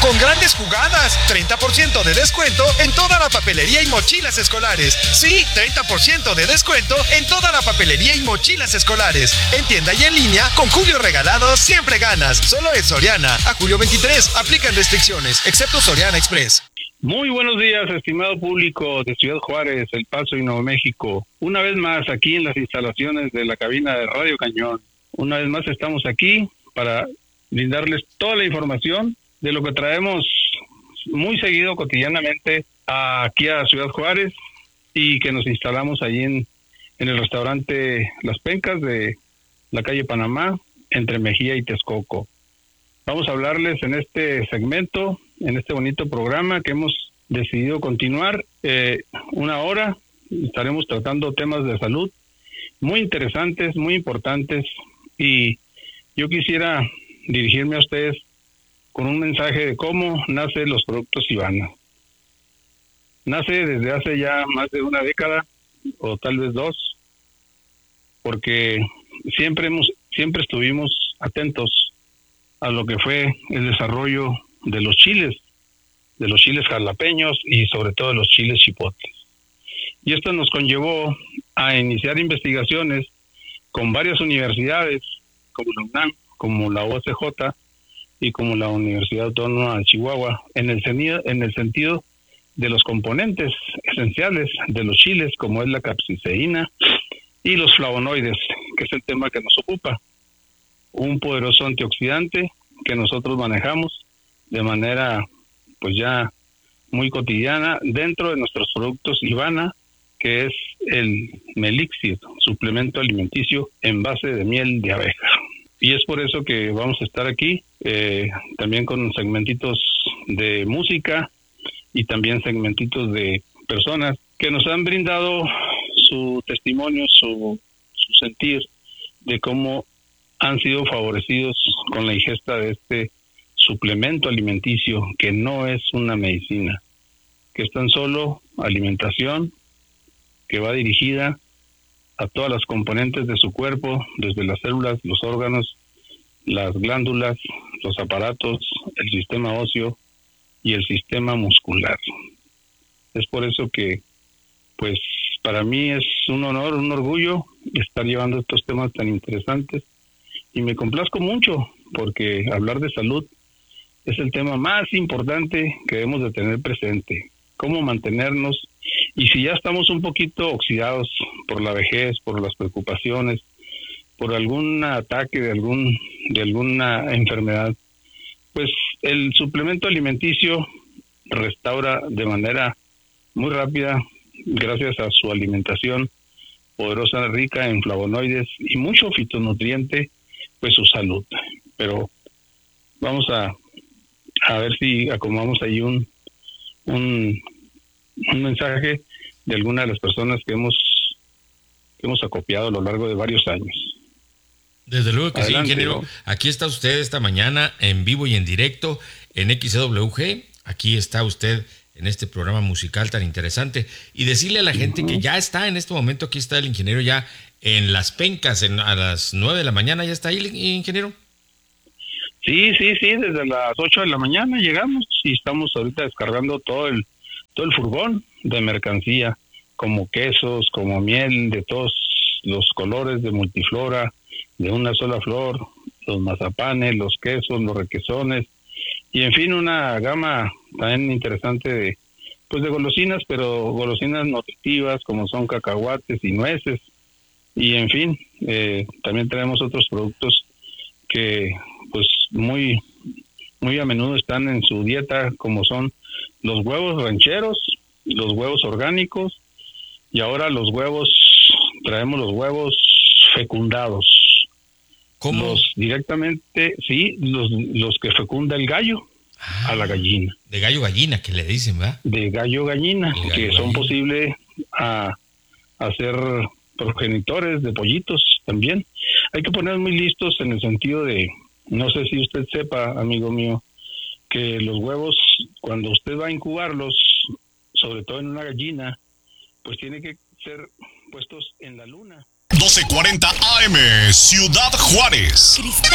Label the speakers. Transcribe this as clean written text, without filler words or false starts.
Speaker 1: con grandes jugadas, 30% de descuento en toda la papelería y mochilas escolares. Sí, 30% de descuento en toda la papelería y mochilas escolares. En tienda y en línea, con Julio Regalado siempre ganas. Solo en Soriana. A julio 23, aplican restricciones, excepto Soriana Express.
Speaker 2: Muy buenos días, estimado público de Ciudad Juárez, El Paso y Nuevo México. Una vez más aquí en las instalaciones de la cabina de Radio Cañón. Una vez más estamos aquí para brindarles toda la información de lo que traemos muy seguido, cotidianamente, aquí a Ciudad Juárez, y que nos instalamos allí en el restaurante Las Pencas de la calle Panamá, entre Mejía y Texcoco. Vamos a hablarles en este segmento, en este bonito programa que hemos decidido continuar, una hora. Estaremos tratando temas de salud muy interesantes, muy importantes, y yo quisiera dirigirme a ustedes con un mensaje de cómo nacen los productos Ivana. Nace desde hace ya más de una década, o tal vez dos, porque siempre estuvimos atentos a lo que fue el desarrollo de los chiles jalapeños y sobre todo de los chiles chipotles. Y esto nos conllevó a iniciar investigaciones con varias universidades, como la UNAM, como la UACJ y como la Universidad Autónoma de Chihuahua, en el sentido de los componentes esenciales de los chiles, como es la capsaicina y los flavonoides, que es el tema que nos ocupa. Un poderoso antioxidante que nosotros manejamos de manera pues ya muy cotidiana dentro de nuestros productos Ivana, que es el Melixir, suplemento alimenticio en base de miel de abeja. Y es por eso que vamos a estar aquí, también con segmentitos de música y también segmentitos de personas que nos han brindado su testimonio, su sentir de cómo han sido favorecidos con la ingesta de este suplemento alimenticio, que no es una medicina, que es tan solo alimentación que va dirigida a todas las componentes de su cuerpo, desde las células, los órganos, las glándulas, los aparatos, el sistema óseo y el sistema muscular. Es por eso que, pues, para mí es un honor, un orgullo estar llevando estos temas tan interesantes, y me complazco mucho porque hablar de salud es el tema más importante que debemos de tener presente. Cómo mantenernos, y si ya estamos un poquito oxidados por la vejez, por las preocupaciones, por algún ataque de alguna enfermedad, pues el suplemento alimenticio restaura de manera muy rápida, gracias a su alimentación poderosa, rica en flavonoides y mucho fitonutriente, pues su salud. Pero vamos a ver si acomodamos ahí un mensaje de alguna de las personas que hemos acopiado a lo largo de varios años.
Speaker 3: Desde luego que
Speaker 2: Adelante,
Speaker 3: sí, ingeniero.
Speaker 2: ¿no?
Speaker 3: Aquí está usted esta mañana en vivo y en directo en XWG. Aquí está usted en este programa musical tan interesante. Y decirle a la gente que ya está en este momento, aquí está el ingeniero ya en Las Pencas, a las 9 de la mañana. ¿Ya está ahí, ingeniero?
Speaker 2: Sí, desde las 8 de la mañana llegamos y estamos ahorita descargando todo el furgón de mercancía, como quesos, como miel de todos los colores, de multiflora, de una sola flor, los mazapanes, los quesos, los requesones, y en fin, una gama también interesante de golosinas, pero golosinas nutritivas como son cacahuates y nueces, y en fin, también tenemos otros productos que pues muy a menudo están en su dieta, como son los huevos rancheros, los huevos orgánicos, y ahora traemos los huevos fecundados.
Speaker 3: ¿Cómo?
Speaker 2: Los directamente, sí, los que fecunda el gallo a la gallina.
Speaker 3: De gallo gallina, que le dicen, ¿verdad?
Speaker 2: De gallo gallina, que son posibles a ser progenitores de pollitos también. Hay que ponernos muy listos en el sentido de, no sé si usted sepa, amigo mío, que los huevos, cuando usted va a incubarlos, sobre todo en una gallina, pues tiene que ser puestos en la luna.
Speaker 4: 1240 AM, Ciudad Juárez.